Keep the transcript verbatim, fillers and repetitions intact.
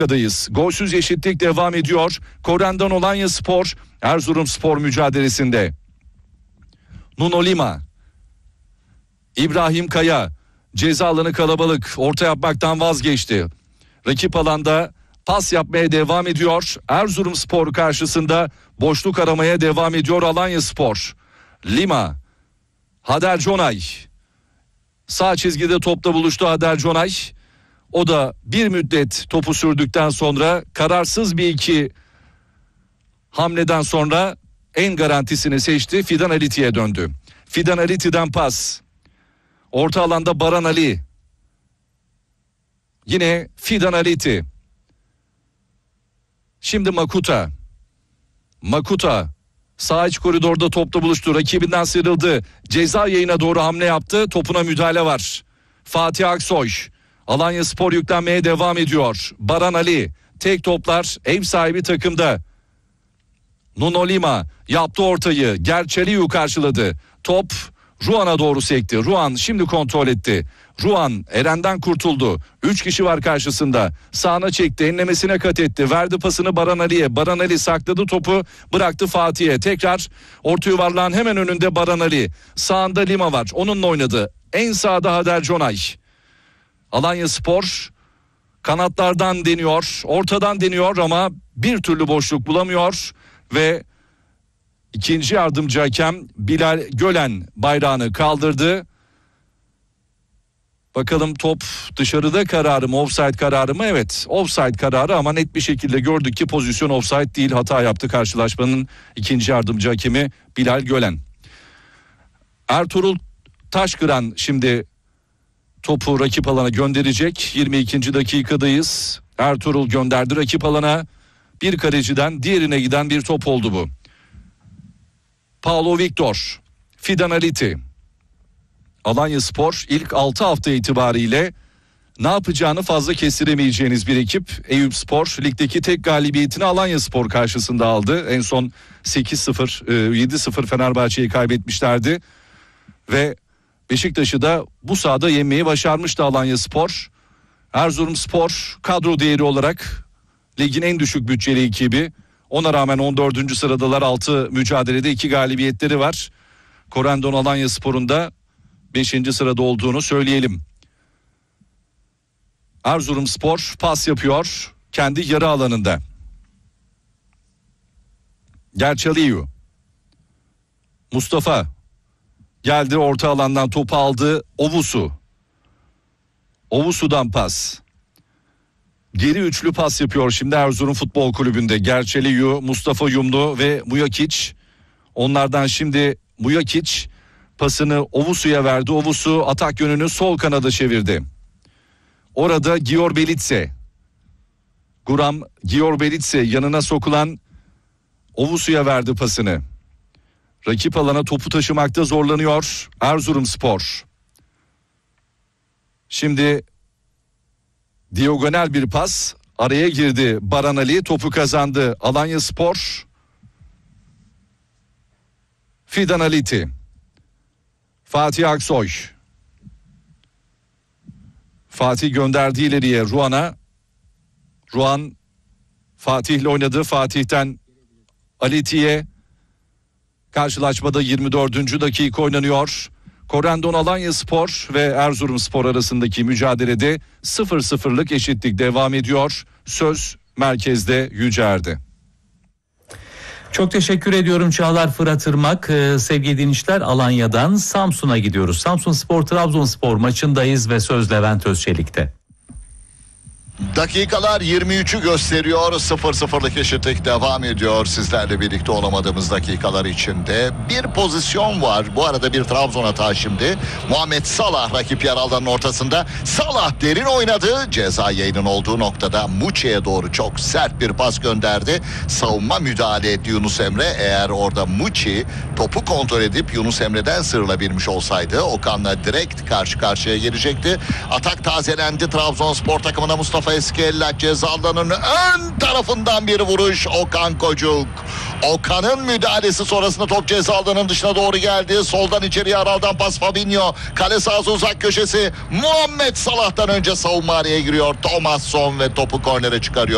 dakikadayız. Golsüz eşitlik devam ediyor. Korendon Alanyaspor Erzurumspor mücadelesinde. Nuno Lima, İbrahim Kaya, ceza alanı kalabalık, orta yapmaktan vazgeçti. Rakip alanda pas yapmaya devam ediyor. Erzurumspor karşısında boşluk aramaya devam ediyor Alanyaspor. Lima, Hader Conay, sağ çizgide topla buluştu Hader Conay. O da bir müddet topu sürdükten sonra kararsız bir iki hamleden sonra en garantisini seçti. Fidan Aliti'ye döndü. Fidan Aliti'den pas. Orta alanda Baran Ali. Yine Fidan Aliti. Şimdi Makuta. Makuta sağ iç koridorda topla buluştu. Rakibinden sıyrıldı. Ceza yayına doğru hamle yaptı. Topuna müdahale var. Fatih Aksoy. Alanyaspor yüklenmeye devam ediyor. Baran Ali. Tek toplar ev sahibi takımda. Nuno Lima yaptı ortayı. Gerçeliyu karşıladı. Top Ruan'a doğru sekti. Ruan şimdi kontrol etti. Ruan Eren'den kurtuldu. Üç kişi var karşısında. Sağına çekti. Enlemesine kat etti. Verdi pasını Baran Ali'ye. Baran Ali sakladı topu. Bıraktı Fatih'e. Tekrar orta yuvarlağın hemen önünde Baran Ali. Sağında Lima var. Onunla oynadı. En sağda Hader Conay. Alanyaspor kanatlardan deniyor. Ortadan deniyor ama bir türlü boşluk bulamıyor. Ve ikinci yardımcı hakem Bilal Gölen bayrağını kaldırdı. Bakalım top dışarıda kararı mı, offside kararı mı? Evet, offside kararı ama net bir şekilde gördük ki pozisyon offside değil, hata yaptı karşılaşmanın ikinci yardımcı hakemi Bilal Gölen. Ertuğrul Taşkıran şimdi topu rakip alana gönderecek. yirmi ikinci dakikadayız. Ertuğrul gönderdi rakip alana. Bir kaleciden diğerine giden bir top oldu bu. Paulo Victor, Fidan Aliti. Alanyaspor ilk altı hafta itibariyle ne yapacağını fazla kestiremeyeceğiniz bir ekip. Eyüpspor ligdeki tek galibiyetini Alanyaspor karşısında aldı. En son sekiz sıfır, yedi sıfır Fenerbahçe'yi kaybetmişlerdi. Ve Beşiktaş'ı da bu sahada yenmeyi başarmıştı Alanyaspor. Erzurumspor kadro değeri olarak ligin en düşük bütçeli ekibi. Ona rağmen on dördüncü sıradalar, altı mücadelede iki galibiyetleri var. Korendon Alanyaspor'un da beşinci sırada olduğunu söyleyelim. Erzurumspor pas yapıyor kendi yarı alanında. Gerçeliyu. Mustafa geldi, orta alandan topu aldı. Ovusu. Ovusu'dan pas. Geri üçlü pas yapıyor şimdi Erzurum Futbol Kulübü'nde. Gerçeliyu, Mustafa Yumlu ve Mujakic. Onlardan şimdi Mujakic pasını Ovusu'ya verdi. Ovusu atak yönünü sol kanada çevirdi. Orada Gior Belitse. Guram Gior Belitse yanına sokulan Ovusu'ya verdi pasını. Rakip alana topu taşımakta zorlanıyor Erzurumspor. Şimdi diagonal bir pas, araya girdi Baran Ali, topu kazandı Alanyaspor. Fidan Aliti, Fatih Aksoy. Fatih gönderdi ileriye Ruan'a. Ruan Fatih'le oynadı. Fatih'ten Aliti'ye. Karşılaşmada yirmi dördüncü dakika oynanıyor. Korendon Alanyaspor ve Erzurumspor arasındaki mücadelede sıfır sıfırlık eşitlik devam ediyor. Söz merkezde Yücer'de. Çok teşekkür ediyorum Çağlar Fırat Irmak. Ee, sevgili dinleyiciler, Alanya'dan Samsun'a gidiyoruz. Samsunspor Trabzonspor maçındayız ve söz Levent Özçelik'te. Dakikalar yirmi üçü gösteriyor. sıfır sıfırlık eşitlik devam ediyor. Sizlerle birlikte olamadığımız dakikalar içinde bir pozisyon var. Bu arada bir Trabzon hata şimdi. Muhammed Salah rakip yer alanın ortasında. Salah derin oynadı. Ceza yayının olduğu noktada Muçi'ye doğru çok sert bir pas gönderdi. Savunma müdahale etti Yunus Emre. Eğer orada Muçi topu kontrol edip Yunus Emre'den sıyrılabilmiş olsaydı Okan'la direkt karşı karşıya gelecekti. Atak tazelendi Trabzonspor takımına. Mustafa Eskella ceza alanının ön tarafından bir vuruş. Okan Kocuk. Okan'ın müdahalesi sonrasında top ceza alanının dışına doğru geldi. Soldan içeriye aradan pas Fabinho. Kale sahası uzak köşesi. Muhammed Salah'tan önce savunma araya giriyor. Thomasson ve topu kornere çıkarıyor.